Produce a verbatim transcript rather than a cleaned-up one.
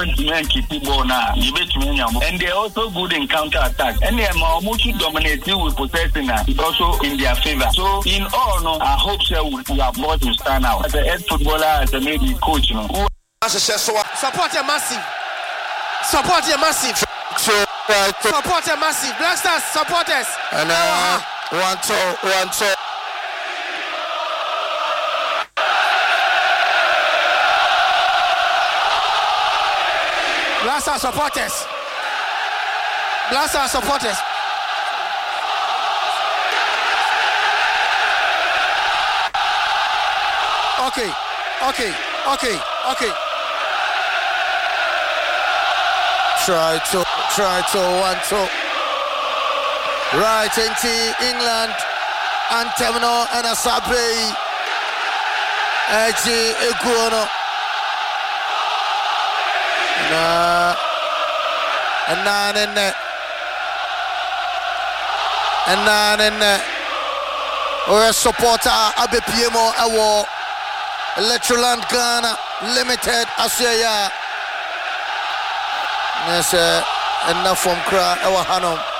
men keep ball now. You bet me, and they're also good in counter attack. And they are more dominating with possessing also in their favor. So in all, no, I hope so we are both to stand out as a head footballer, as a maybe coach. You know. Support your massive. Support your massive. Support your massive. Black Stars supporters. And uh, one two, one two. Black Stars supporters. Black Stars supporters. Okay, okay, okay, okay. Try to, try to, one, two. Right into England. Antemno and Asabe. Eji Iguono. And, and nine in there. And nine in there. We're a supporter. Abe Piemo Awo. Electroland Ghana Limited Australia. Yes, enough from Kra Ewa Hanom.